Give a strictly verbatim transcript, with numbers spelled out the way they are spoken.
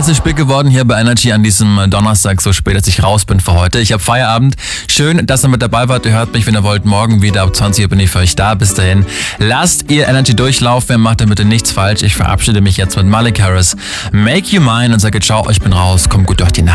Es ist spät geworden hier bei Energy an diesem Donnerstag, so spät, dass ich raus bin für heute. Ich habe Feierabend. Schön, dass ihr mit dabei wart. Ihr hört mich, wenn ihr wollt, morgen wieder ab zwanzig Uhr bin ich für euch da. Bis dahin, lasst ihr Energy durchlaufen. Macht damit nichts falsch. Ich verabschiede mich jetzt mit Malik Harris. Make You Mine und sage ciao, ich bin raus. Kommt gut durch die Nacht.